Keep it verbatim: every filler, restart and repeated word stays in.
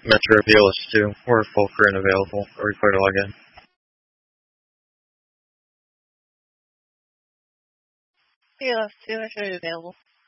Metro B L S two, or full current available, or require to log in. B L S two, I should be available.